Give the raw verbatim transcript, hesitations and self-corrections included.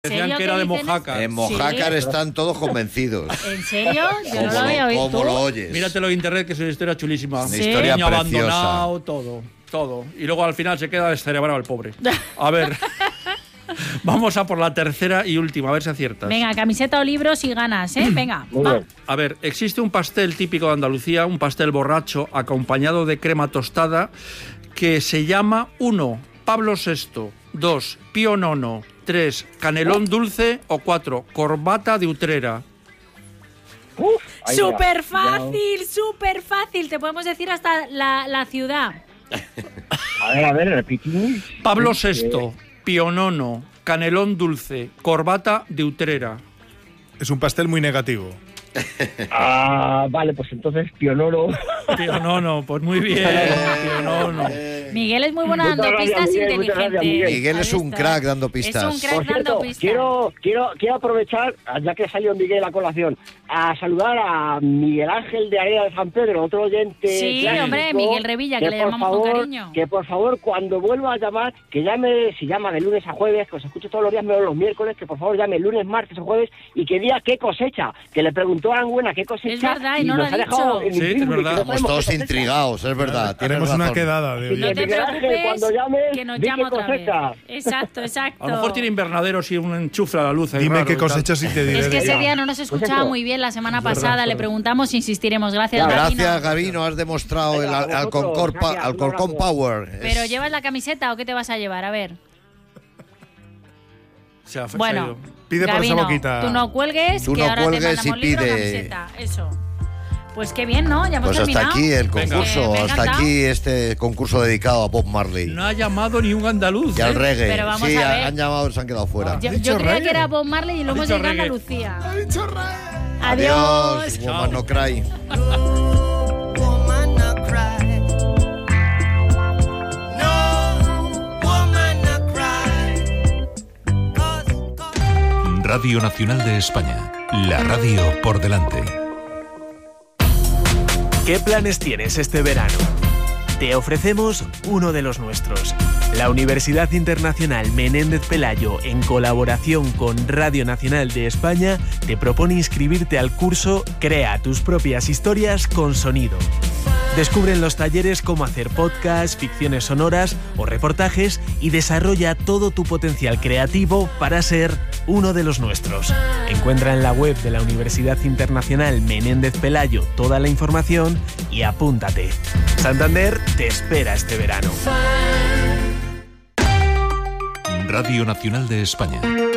Decían que era de Mojácar. En Mojácar sí. Están todos convencidos. ¿En serio? Yo no lo había oído. ¿Cómo lo oyes? Míratelo en internet, que es una historia chulísima. Una ¿Sí? historia Niño preciosa. Abandonado, todo, todo. Y luego al final se queda descerebrado el pobre. A ver, vamos a por la tercera y última, a ver si aciertas. Venga, camiseta o libros y ganas, ¿eh? Venga, va. A ver, existe un pastel típico de Andalucía, un pastel borracho acompañado de crema tostada que se llama uno, Pablo sexto, dos, Pío nono, tres, canelón dulce o cuatro, corbata de Utrera. Súper fácil, súper fácil. Te podemos decir hasta la, la ciudad. A ver, a ver, repite. Pablo sexto, Pío nono, canelón dulce, corbata de Utrera. Es un pastel muy negativo. Ah, vale, pues entonces Pionoro. Pionono, pues muy bien, Pionono. Miguel es muy bueno dando Muchas pistas gracias, Miguel, inteligentes. muchas gracias, Miguel. Miguel es un crack dando pistas. Es un crack Por cierto, dando pistas. quiero, quiero, quiero aprovechar, ya que salió Miguel a colación, a saludar a Miguel Ángel de Area de San Pedro, otro oyente. Sí, clásico, hombre, Miguel Revilla, que, que le llamamos favor, con cariño. Que por favor, cuando vuelva a llamar, que llame, si llama de lunes a jueves, que os escuche todos los días, menos los miércoles, que por favor llame lunes, martes o jueves y que diga qué cosecha. Que le preguntó a Anguena qué cosecha. Es verdad, y no lo ha dicho. Sí, es verdad. Estamos todos intrigados, es verdad. Tenemos razón. una quedada de hoy. No te Miguel Ángel, preocupes, cuando llames, que nos di llama qué otra vez. cosecha. Exacto, exacto. A lo mejor tiene invernaderos y un enchufe a la luz. Ahí Dime raro qué y tal. cosechas y te diré. Es que de- ese día no nos escuchaba eso. muy bien la semana Es verdad, pasada. Le es preguntamos, insistiremos. Gracias, Gracias, Gabino. Gabino. Has demostrado Venga, el a vosotros, Alcorcón pa- gracias, un Alcorcón abrazo. Power. ¿Pero Es- llevas la camiseta o qué te vas a llevar? A ver. Se ha- se ha Bueno, ido. Pide por Gabino, esa boquita. tú no cuelgues, Tú que no ahora cuelgues te mandamos y libro o pide. camiseta. Eso. Pues qué bien, ¿no? Ya hemos Pues hasta terminado. aquí el Venga. concurso, Eh, me hasta encanta. aquí este concurso dedicado a Bob Marley No ha llamado ni un andaluz. y al ¿eh? reggae. Pero vamos Sí, a ver. han llamado, se han quedado fuera. Yo, ¿Ha yo dicho creía reggae? que era Bob Marley y lo Ha hemos dicho llegado a reggae. Andalucía. Ha dicho rey. Adiós. Woman no cry. Woman no cry. No, woman no cry. 'Cause- 'cause- Radio Nacional de España. La radio por delante. ¿Qué planes tienes este verano? Te ofrecemos uno de los nuestros. La Universidad Internacional Menéndez Pelayo, en colaboración con Radio Nacional de España, te propone inscribirte al curso Crea tus propias historias con sonido. Descubre en los talleres cómo hacer podcasts, ficciones sonoras o reportajes y desarrolla todo tu potencial creativo para ser uno de los nuestros. Encuentra en la web de la Universidad Internacional Menéndez Pelayo toda la información y apúntate. Santander te espera este verano. Radio Nacional de España.